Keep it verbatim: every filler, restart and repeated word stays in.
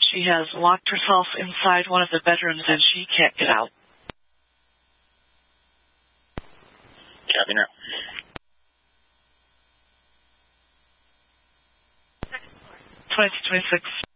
she has locked herself inside one of the bedrooms and she can't get out. Copy now. twenty-two twenty-six.